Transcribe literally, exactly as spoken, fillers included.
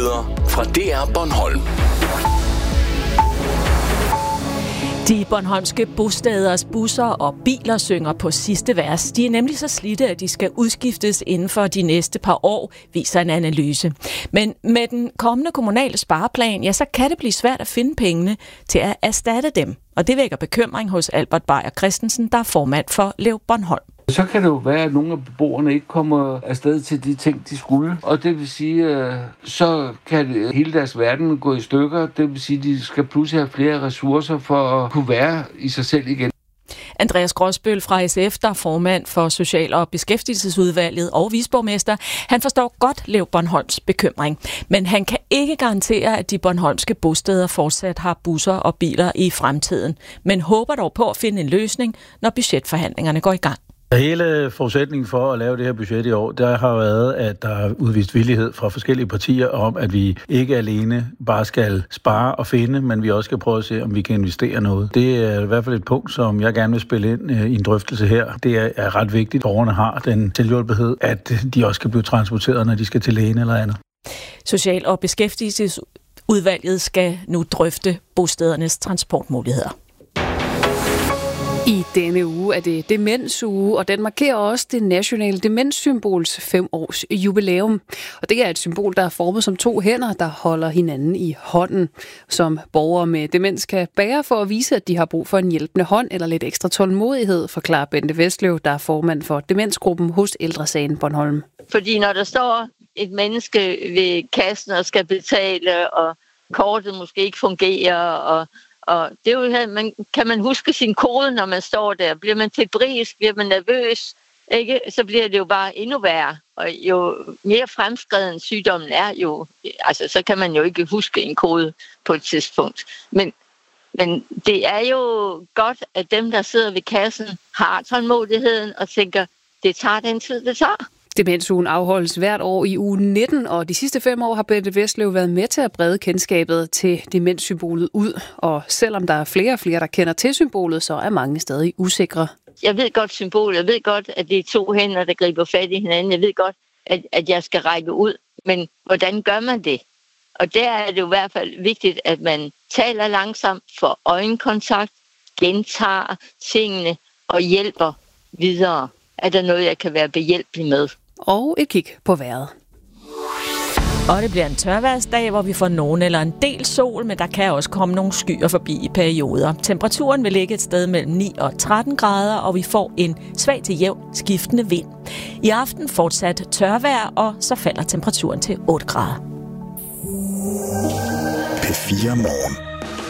Nyheder fra D R Bornholm. De bornholmske bosteders busser og biler synger på sidste vers. De er nemlig så slidte, at de skal udskiftes inden for de næste par år, viser en analyse. Men med den kommende kommunale spareplan, ja, så kan det blive svært at finde pengene til at erstatte dem. Og det vækker bekymring hos Albert Beyer Christensen, der er formand for Lev Bornholm. Så kan det jo være, at nogle af beboerne ikke kommer afsted til de ting, de skulle. Og det vil sige, så kan hele deres verden gå i stykker. Det vil sige, at de skal pludselig have flere ressourcer for at kunne være i sig selv igen. Andreas Gråsbøl fra S F, der er formand for Social- og Beskæftigelsesudvalget og viceborgmester, han forstår godt Lev Bornholms bekymring. Men han kan ikke garantere, at de bornholmske bosteder fortsat har busser og biler i fremtiden. Men håber dog på at finde en løsning, når budgetforhandlingerne går i gang. Hele forudsætningen for at lave det her budget i år, der har været, at der er udvist villighed fra forskellige partier om, at vi ikke alene bare skal spare og finde, men vi også skal prøve at se, om vi kan investere noget. Det er i hvert fald et punkt, som jeg gerne vil spille ind i en drøftelse her. Det er ret vigtigt, at borgerne har den selvhjulpenhed, at de også kan blive transporteret, når de skal til lægen eller andet. Social- og Beskæftigelsesudvalget skal nu drøfte bostedernes transportmuligheder. I denne uge er det demensuge, og den markerer også det nationale demenssymbols fem års jubilæum. Og det er et symbol, der er formet som to hænder, der holder hinanden i hånden, som borgere med demens kan bære for at vise, at de har brug for en hjælpende hånd eller lidt ekstra tålmodighed, forklarer Bente Vestløv, der er formand for demensgruppen hos Ældre Sagen Bornholm. Fordi når der står et menneske ved kassen og skal betale, og kortet måske ikke fungerer, og Og det er jo her, man, kan man huske sin kode, når man står der? Bliver man febrilsk, bliver man nervøs, ikke? Så bliver det jo bare endnu værre. Og jo mere fremskreden sygdommen er, jo, altså, så kan man jo ikke huske en kode på et tidspunkt. Men, men det er jo godt, at dem, der sidder ved kassen, har tålmodigheden og tænker, det tager den tid, det tager. Demensugen afholdes hvert år i uge nitten, og de sidste fem år har Bente Vestløv været med til at brede kendskabet til demenssymbolet ud. Og selvom der er flere og flere, der kender til symbolet, så er mange stadig usikre. Jeg ved godt symbolet, jeg ved godt, at det er to hænder, der griber fat i hinanden. Jeg ved godt, at, at jeg skal række ud, men hvordan gør man det? Og der er det jo i hvert fald vigtigt, at man taler langsomt, får øjenkontakt, gentager tingene og hjælper videre. Er der noget, jeg kan være behjælpelig med? Og et kig på vejret. Og det bliver en tørværsdag, hvor vi får nogen eller en del sol, men der kan også komme nogle skyer forbi i perioder. Temperaturen vil ligge et sted mellem ni og tretten grader, og vi får en svag til jævn skiftende vind. I aften fortsat tørvejr, og så falder temperaturen til otte grader. P fire Morgen.